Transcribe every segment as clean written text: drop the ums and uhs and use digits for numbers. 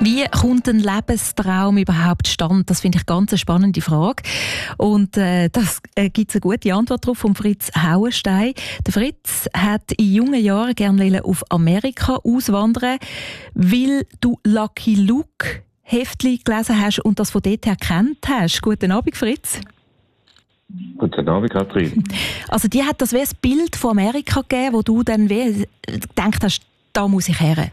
Wie kommt ein Lebenstraum überhaupt stand? Das finde ich ganz eine spannende Frage. Und das gibt es eine gute Antwort darauf von Fritz Hauenstein. Der Fritz hat in jungen Jahren gerne auf Amerika auswandern, weil du Lucky Luke Heftli gelesen hast und das von dort her kennt hast. Guten Abend, Fritz. Guten Abend, Katrin. Also die hat das wie ein Bild von Amerika gegeben, wo du dann wie gedacht hast, da muss ich her.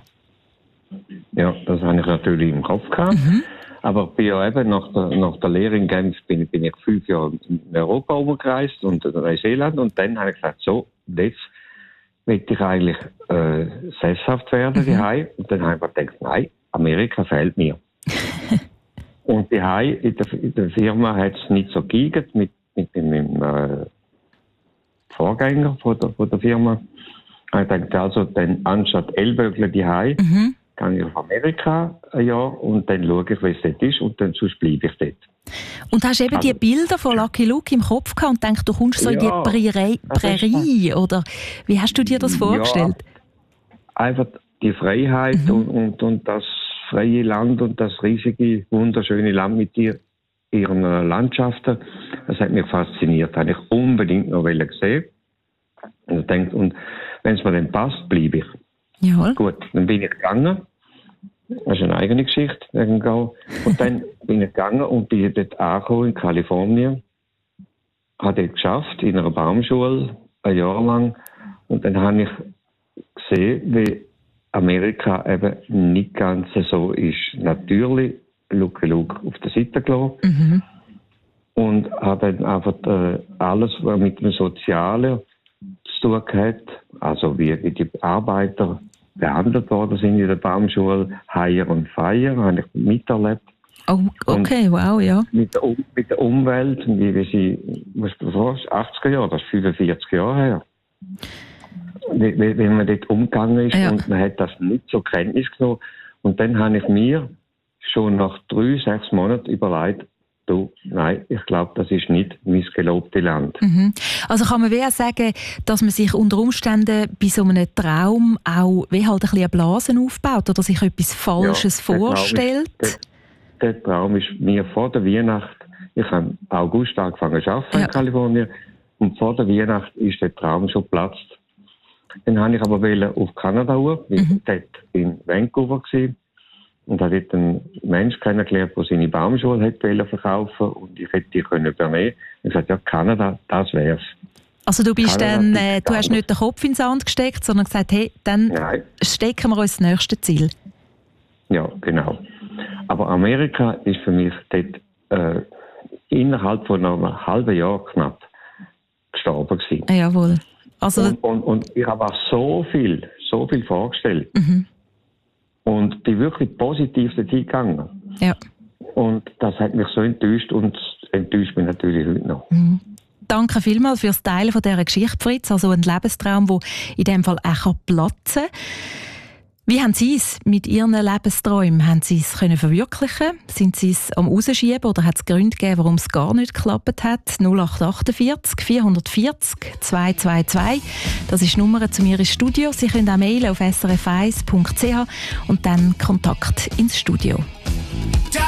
Ja, das habe ich natürlich im Kopf gehabt. Aber bin ja eben nach der Lehre in Genf bin ich 5 Jahre in Europa umgereist und in Neuseeland. Und dann habe ich gesagt, so, jetzt will ich eigentlich sesshaft werden daheim. Und dann habe ich mir gedacht, nein, Amerika fehlt mir. Und daheim in der Firma hat es nicht so gegangen mit meinem Vorgänger von der Firma. Ich dachte, also dann anstatt Ellbögler daheim, gehe ich auf Amerika ein Jahr und dann schaue ich, wie es dort ist und dann sonst bleibe ich dort. Und hast eben die Bilder von Lucky Luke im Kopf gehabt und denkst, du kommst so in die Prärie, oder wie hast du dir das vorgestellt? Ja, einfach die Freiheit und das freie Land und das riesige, wunderschöne Land mit ihren Landschaften, das hat mich fasziniert. Das habe ich unbedingt noch gesehen. Und wenn es mir dann passt, bleibe ich. Jawohl. Gut, dann bin ich gegangen. Das ist eine eigene Geschichte. Und dann bin ich gegangen und bin dort angekommen in Kalifornien. Habe dort geschafft, in einer Baumschule, ein Jahr lang. Und dann habe ich gesehen, wie Amerika eben nicht ganz so ist. Natürlich, Lucky Luke auf der Seite gelassen. Und habe dann einfach alles, was mit dem Sozialen zu tun hat, also wie die Arbeiter behandelt worden sind in der Baumschule, Hire und Fire, habe ich miterlebt. Oh, okay, und wow, ja. Mit der Umwelt, wie sie, was du sagst, 80er Jahre, das ist 45 Jahre her. Wie man dort umgegangen ist und man hat das nicht zur Kenntnis genommen. Und dann habe ich mir schon nach 3-6 Monaten überlegt, nein, ich glaube, das ist nicht mein gelobtes Land. Also kann man wie auch sagen, dass man sich unter Umständen bei so einem Traum auch wie halt ein bisschen eine Blase aufbaut oder sich etwas Falsches vorstellt? Der Traum ist mir vor der Weihnacht, ich habe im August angefangen zu arbeiten in Kalifornien und vor der Weihnacht ist der Traum schon geplatzt. Dann wollte ich aber auf Kanada rauf, weil ich dort in Vancouver war. Und habe dort einen Menschen kennengelernt, der seine Baumschule hätte verkaufen und ich hätte die übernehmen können. Ich sagte, ja, Kanada, das wär's. Also du bist dann, du hast nicht den Kopf in den Sand gesteckt, sondern gesagt, hey, dann stecken wir uns das nächste Ziel. Ja, genau. Aber Amerika ist für mich dort innerhalb von einem halben Jahr knapp gestorben gewesen. Jawohl. Also und ich habe auch so viel vorgestellt. Und bin wirklich positiv dorthin gegangen. Ja. Und das hat mich so enttäuscht und enttäuscht mich natürlich heute noch. Danke vielmals fürs Teilen von dieser Geschichte, Fritz. Also ein Lebenstraum, der in diesem Fall auch platzen kann. Wie haben Sie es mit Ihren Lebensträumen? Haben Sie es verwirklichen? Sind Sie es am Rausschieben oder hat es Gründe gegeben, warum es gar nicht geklappt hat? 0848 440 222. Das ist die Nummer zu mir ins Studio. Sie können auch mailen auf srf1.ch und dann Kontakt ins Studio.